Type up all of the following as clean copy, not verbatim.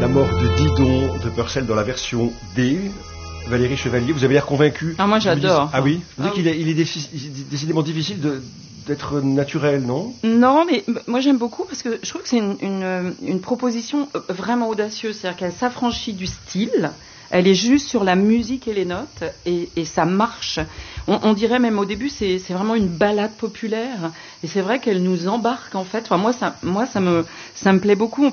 La mort de Didon de Purcell dans la version D. Valérie Chevalier, vous avez l'air convaincue. Ah, moi j'adore. Ah oui, vous dites qu'il est décidément difficile d'être naturel, non? Non, mais moi j'aime beaucoup parce que je trouve que c'est une proposition vraiment audacieuse. C'est-à-dire qu'elle s'affranchit du style, elle est juste sur la musique et les notes, et ça marche. On dirait même au début, c'est vraiment une ballade populaire, et c'est vrai qu'elle nous embarque en fait. Enfin, moi ça me plaît beaucoup.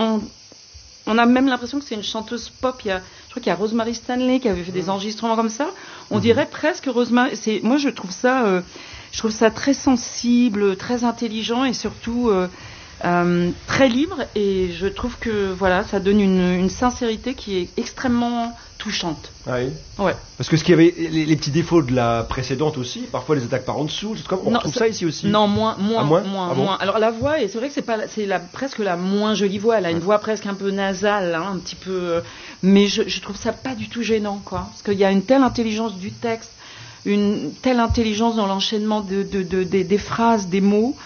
On a même l'impression que c'est une chanteuse pop. Je crois qu'il y a Rosemary Stanley qui avait fait des enregistrements comme ça. On dirait presque Rosemary. Moi, je trouve ça très sensible, très intelligent et surtout très libre. Et je trouve que voilà, ça donne une sincérité qui est extrêmement touchante. Ah oui. Ouais. Parce que ce qu'il y avait, les petits défauts de la précédente aussi, parfois les attaques par en dessous, on retrouve ça ici aussi. Non, moins. Bon. Alors la voix, et c'est vrai que c'est presque la moins jolie voix. Elle a une voix presque un peu nasale, hein, un petit peu. Mais je trouve ça pas du tout gênant, quoi. Parce qu'il y a une telle intelligence du texte, une telle intelligence dans l'enchaînement des phrases, des mots,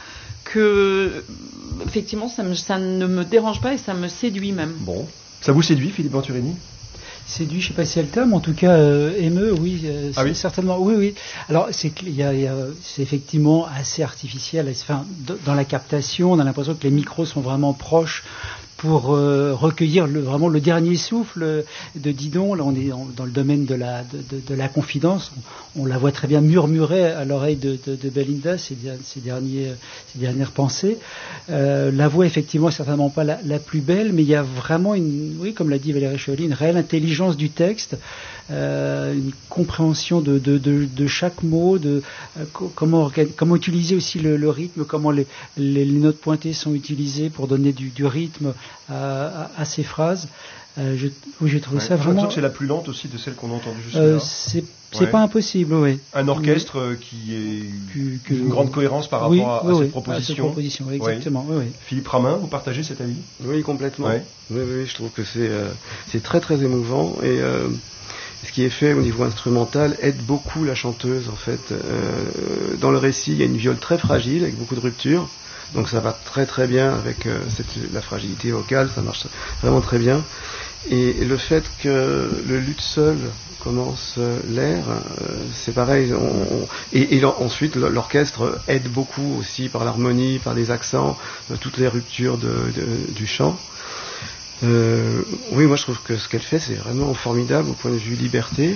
que effectivement ça ne me dérange pas et ça me séduit même. Bon, ça vous séduit, Philippe Venturini? Séduit, je sais pas si c'est le terme, en tout cas émeut, oui, certainement, oui. Alors c'est effectivement assez artificiel. Enfin, dans la captation, on a l'impression que les micros sont vraiment proches pour recueillir vraiment le dernier souffle de Didon. Là, on est dans le domaine de la confidence. On la voit très bien murmurer à l'oreille de Belinda ses dernières pensées. La voix, effectivement, est certainement pas la plus belle, mais il y a vraiment comme l'a dit Valérie Chevalier, une réelle intelligence du texte, une compréhension de chaque mot, comment utiliser aussi le rythme, comment les notes pointées sont utilisées pour donner du rythme à ces phrases. J'ai trouvé ça vraiment. Que c'est la plus lente aussi de celle qu'on a entendue jusque-là. C'est pas impossible, oui. Un orchestre qui est une grande cohérence par rapport à cette proposition. Oui, exactement. Oui. Philippe Ramin, vous partagez cet avis? Oui, complètement. Ouais. Oui, je trouve que c'est très très émouvant, et ce qui est fait au niveau instrumental aide beaucoup la chanteuse en fait. Dans le récit, il y a une viole très fragile avec beaucoup de ruptures. Donc ça va très très bien avec la fragilité vocale, ça marche vraiment très bien. Et le fait que le luth seul commence l'air, c'est pareil. Ensuite, l'orchestre aide beaucoup aussi par l'harmonie, par les accents, toutes les ruptures du chant. Oui, moi je trouve que ce qu'elle fait, c'est vraiment formidable au point de vue liberté.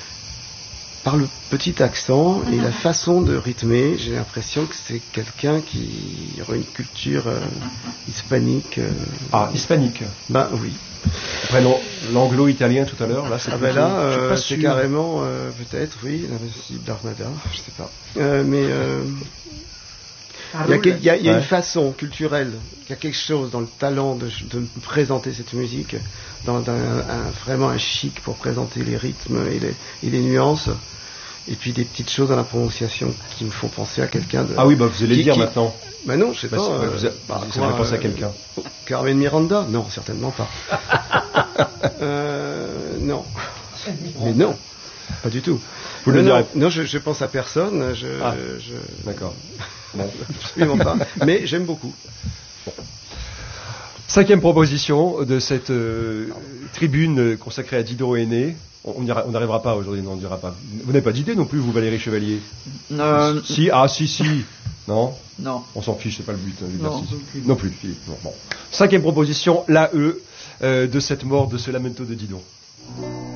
Par le petit accent et la façon de rythmer, j'ai l'impression que c'est quelqu'un qui aurait une culture hispanique. Hispanique. Ben oui. Après l'anglo-italien tout à l'heure, là c'est c'est carrément peut-être, oui, l'invincible d'Armada, je sais pas. Il y a une façon culturelle, il y a quelque chose dans le talent de présenter cette musique, dans vraiment un chic pour présenter les rythmes et les nuances. Et puis des petites choses dans la prononciation qui me font penser à quelqu'un de... Ah oui, vous allez le dire maintenant. Ben non, je sais pas. Vous avez pensé à quelqu'un. Carmen Miranda? Non, certainement pas. Non. Mais non, pas du tout. Vous le direz. Non, je pense à personne. D'accord. Bon. Absolument pas. Mais j'aime beaucoup. Bon. 5e proposition de cette tribune consacrée à Didon Aîné. On n'arrivera pas aujourd'hui, non, on ne dira pas. Vous n'avez pas d'idée non plus, vous, Valérie Chevalier? Si. Non. On s'en fiche, c'est pas le but. Non plus, Philippe. Bon. 5e proposition, l'AE de cette mort, de ce lamento de Didon.